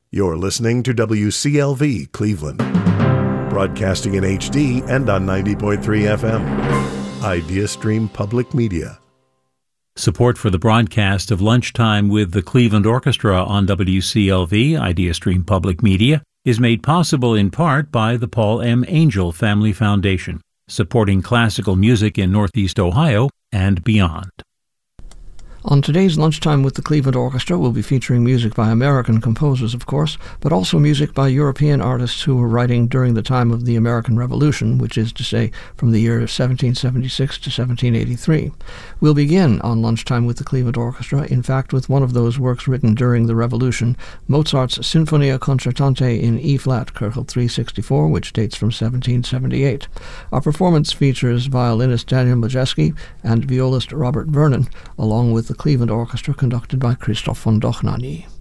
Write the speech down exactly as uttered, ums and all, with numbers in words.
You're listening to W C L V Cleveland, broadcasting in H D and on ninety point three F M. IdeaStream Public Media. Support for the broadcast of Lunchtime with the Cleveland Orchestra on W C L V, IdeaStream Public Media, is made possible in part by the Paul M. Angel Family Foundation, supporting classical music in Northeast Ohio and beyond. On today's Lunchtime with the Cleveland Orchestra, we'll be featuring music by American composers, of course, but also music by European artists who were writing during the time of the American Revolution, which is to say from the year seventeen seventy-six to seventeen eighty-three. We'll begin on Lunchtime with the Cleveland Orchestra, in fact, with one of those works written during the Revolution, Mozart's Sinfonia Concertante in E-flat, Köchel three sixty-four, which dates from seventeen seventy-eight. Our performance features violinist Daniel Majeski and violist Robert Vernon, along with the Cleveland Orchestra conducted by Christoph von Dohnanyi.